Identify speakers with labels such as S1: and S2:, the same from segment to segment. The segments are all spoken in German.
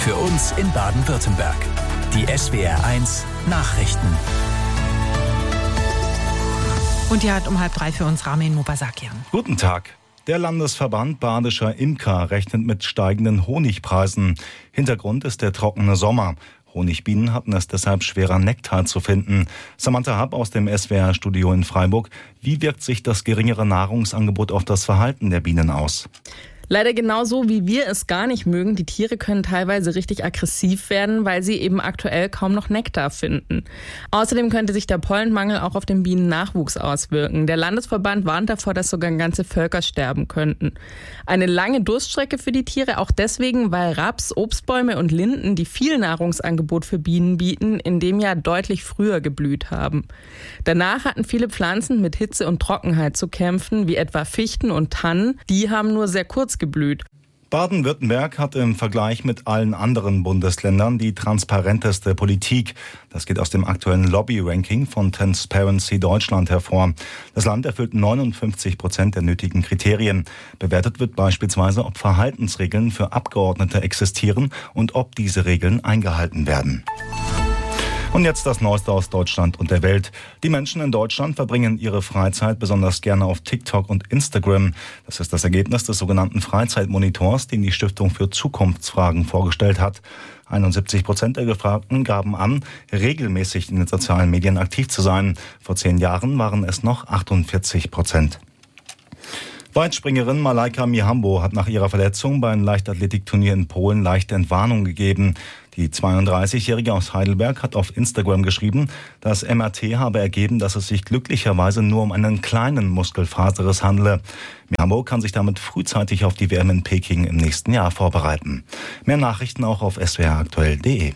S1: Für uns in Baden-Württemberg. Die SWR1 Nachrichten.
S2: Und die hat um 2:30 für uns Ramin Mobasakian.
S3: Guten Tag. Der Landesverband Badischer Imker rechnet mit steigenden Honigpreisen. Hintergrund ist der trockene Sommer. Honigbienen hatten es deshalb schwerer, Nektar zu finden. Samantha Happ aus dem SWR-Studio in Freiburg. Wie wirkt sich das geringere Nahrungsangebot auf das Verhalten der Bienen aus?
S4: Leider genauso, wie wir es gar nicht mögen. Die Tiere können teilweise richtig aggressiv werden, weil sie eben aktuell kaum noch Nektar finden. Außerdem könnte sich der Pollenmangel auch auf den Bienennachwuchs auswirken. Der Landesverband warnt davor, dass sogar ganze Völker sterben könnten. Eine lange Durststrecke für die Tiere, auch deswegen, weil Raps, Obstbäume und Linden, die viel Nahrungsangebot für Bienen bieten, in dem Jahr deutlich früher geblüht haben. Danach hatten viele Pflanzen mit Hitze und Trockenheit zu kämpfen, wie etwa Fichten und Tannen. Die haben nur sehr kurz geblüht.
S3: Baden-Württemberg hat im Vergleich mit allen anderen Bundesländern die transparenteste Politik. Das geht aus dem aktuellen Lobby-Ranking von Transparency Deutschland hervor. Das Land erfüllt 59% der nötigen Kriterien. Bewertet wird beispielsweise, ob Verhaltensregeln für Abgeordnete existieren und ob diese Regeln eingehalten werden. Und jetzt das Neueste aus Deutschland und der Welt. Die Menschen in Deutschland verbringen ihre Freizeit besonders gerne auf TikTok und Instagram. Das ist das Ergebnis des sogenannten Freizeitmonitors, den die Stiftung für Zukunftsfragen vorgestellt hat. 71% der Gefragten gaben an, regelmäßig in den sozialen Medien aktiv zu sein. Vor 10 Jahren waren es noch 48%. Weitspringerin Malaika Mihambo hat nach ihrer Verletzung bei einem Leichtathletikturnier in Polen leichte Entwarnung gegeben. Die 32-Jährige aus Heidelberg hat auf Instagram geschrieben, das MRT habe ergeben, dass es sich glücklicherweise nur um einen kleinen Muskelfaserriss handele. Mihambo kann sich damit frühzeitig auf die WM in Peking im nächsten Jahr vorbereiten. Mehr Nachrichten auch auf swraktuell.de.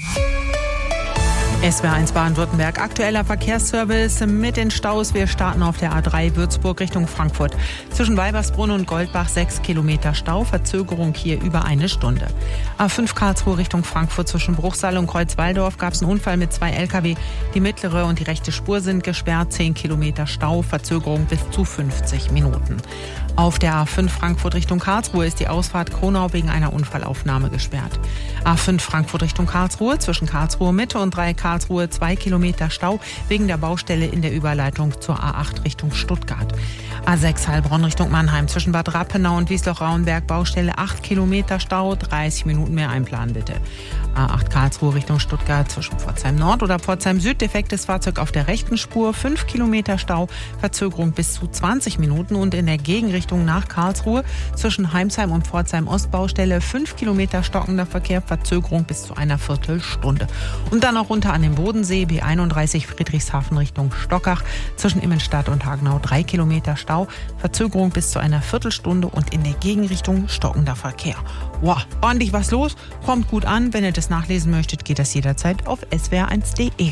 S2: SWR1 Baden-Württemberg, aktueller Verkehrsservice mit den Staus. Wir starten auf der A3 Würzburg Richtung Frankfurt. Zwischen Weibersbrunn und Goldbach 6 Kilometer Stau, Verzögerung hier über 1 Stunde. A5 Karlsruhe Richtung Frankfurt zwischen Bruchsal und Kreuzwaldorf gab es einen Unfall mit 2 Lkw. Die mittlere und die rechte Spur sind gesperrt, 10 Kilometer Stau, Verzögerung bis zu 50 Minuten. Auf der A5 Frankfurt Richtung Karlsruhe ist die Ausfahrt Kronau wegen einer Unfallaufnahme gesperrt. A5 Frankfurt Richtung Karlsruhe zwischen Karlsruhe Mitte und Karlsruhe 2 Kilometer Stau wegen der Baustelle in der Überleitung zur A8 Richtung Stuttgart. A6 Heilbronn Richtung Mannheim zwischen Bad Rappenau und Wiesloch-Rauenberg Baustelle 8 Kilometer Stau, 30 Minuten mehr einplanen bitte. A8 Karlsruhe Richtung Stuttgart zwischen Pforzheim Nord oder Pforzheim Süd defektes Fahrzeug auf der rechten Spur, 5 Kilometer Stau, Verzögerung bis zu 20 Minuten und in der Gegenrichtung nach Karlsruhe zwischen Heimsheim und Pforzheim Ostbaustelle 5 Kilometer stockender Verkehr, Verzögerung bis zu einer Viertelstunde. Und dann auch runter an den Bodensee, B31 Friedrichshafen Richtung Stockach zwischen Immenstadt und Hagenau 3 Kilometer Stau, Verzögerung bis zu einer Viertelstunde und in der Gegenrichtung stockender Verkehr. Wow, ordentlich was los, kommt gut an. Wenn ihr das nachlesen möchtet, geht das jederzeit auf swr1.de.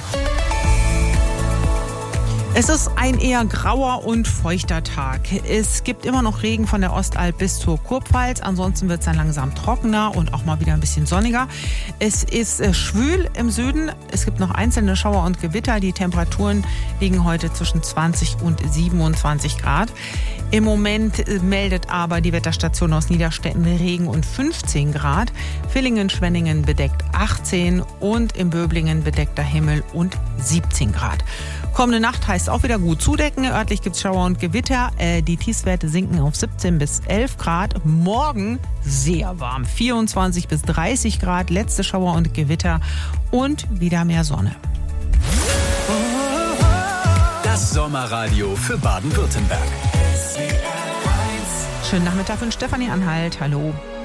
S2: Es ist ein eher grauer und feuchter Tag. Es gibt immer noch Regen von der Ostalb bis zur Kurpfalz. Ansonsten wird es dann langsam trockener und auch mal wieder ein bisschen sonniger. Es ist schwül im Süden. Es gibt noch einzelne Schauer und Gewitter. Die Temperaturen liegen heute zwischen 20 und 27 Grad. Im Moment meldet aber die Wetterstation aus Niederstetten Regen und 15 Grad. Villingen-Schwenningen bedeckt 18 und im Böblingen bedeckter Himmel und 17 Grad. Kommende Nacht heißt auch wieder gut zudecken. Örtlich gibt es Schauer und Gewitter. Die Tiefstwerte sinken auf 17 bis 11 Grad. Morgen sehr warm. 24 bis 30 Grad. Letzte Schauer und Gewitter und wieder mehr Sonne.
S1: Das Sommerradio für Baden-Württemberg.
S2: Schönen Nachmittag von Stefanie Anhalt. Hallo.